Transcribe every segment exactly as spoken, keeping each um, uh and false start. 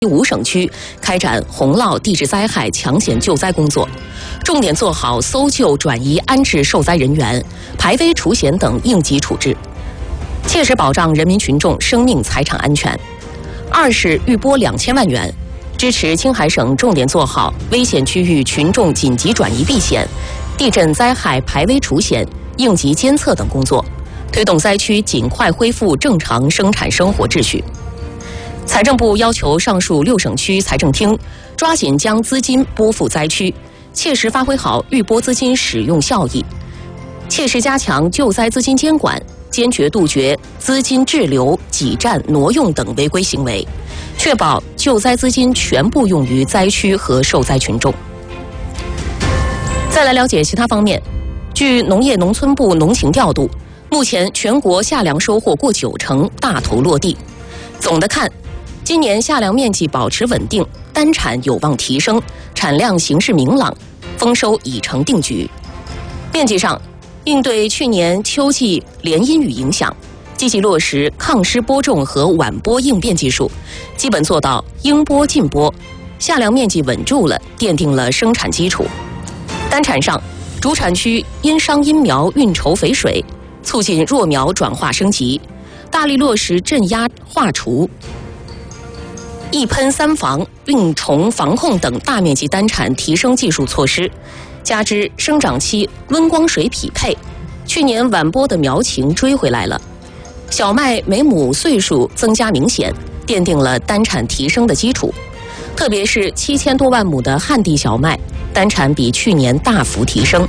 五省区开展洪涝地质灾害抢险救灾工作，重点做好搜救、转移、安置受灾人员、排危除险等应急处置，切实保障人民群众生命财产安全。二是预拨两千万元，支持青海省重点做好危险区域群众紧急转移避险、地震灾害排危除险、应急监测等工作，推动灾区尽快恢复正常生产生活秩序。财政部要求上述六省区财政厅抓紧将资金拨付灾区，切实发挥好预拨资金使用效益，切实加强救灾资金监管，坚决杜绝资金滞留、挤占、挪用等违规行为，确保救灾资金全部用于灾区和受灾群众。再来了解其他方面，据农业农村部农情调度，目前全国夏粮收获过九成，大头落地。总的看，今年夏粮面积保持稳定，单产有望提升，产量形势明朗，丰收已成定局。面积上，应对去年秋季连阴雨影响，积极落实抗湿播种和晚播应变技术，基本做到应播尽播，夏粮面积稳住了，奠定了生产基础。单产上，主产区因伤因苗运筹肥水，促进弱苗转化升级，大力落实镇压化除、一喷三防、病虫防控等大面积单产提升技术措施，加之生长期温光水匹配，去年晚播的苗情追回来了，小麦每亩岁数增加明显，奠定了单产提升的基础。特别是七千多万亩的旱地小麦，单产比去年大幅提升。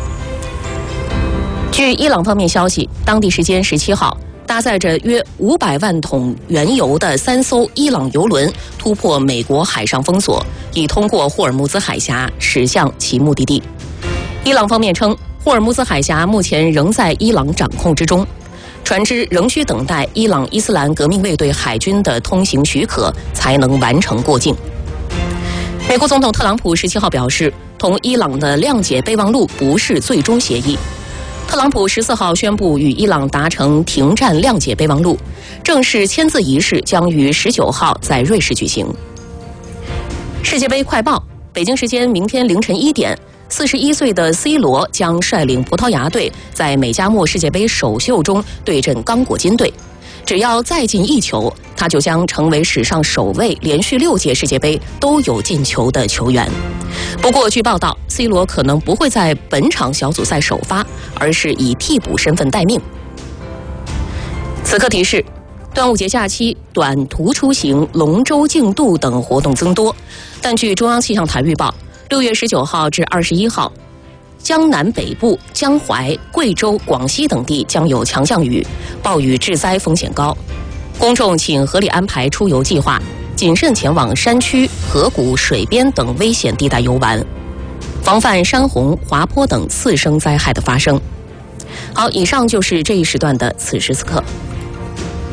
据伊朗方面消息，当地时间十七号，搭载着约五百万桶原油的三艘伊朗油轮突破美国海上封锁，已通过霍尔木兹海峡驶向其目的地。伊朗方面称，霍尔木兹海峡目前仍在伊朗掌控之中，船只仍需等待伊朗伊斯兰革命卫队海军的通行许可才能完成过境。美国总统特朗普十七号表示，同伊朗的谅解备忘录不是最终协议。特朗普十四号宣布与伊朗达成停战谅解备忘录，正式签字仪式将于十九号在瑞士举行。世界杯快报，北京时间明天凌晨一点，四十一岁的 C 罗将率领葡萄牙队在美加墨世界杯首秀中对阵刚果金队。只要再进一球，他就将成为史上首位连续六届世界杯都有进球的球员。不过，据报道 ，C 罗可能不会在本场小组赛首发，而是以替补身份待命。此刻提示：端午节假期，短途出行、龙舟竞渡等活动增多，但据中央气象台预报，六月十九号至二十一号。江南北部、江淮、贵州、广西等地将有强降雨，暴雨致灾风险高，公众请合理安排出游计划，谨慎前往山区、河谷、水边等危险地带游玩，防范山洪、滑坡等次生灾害的发生。好，以上就是这一时段的此时此刻。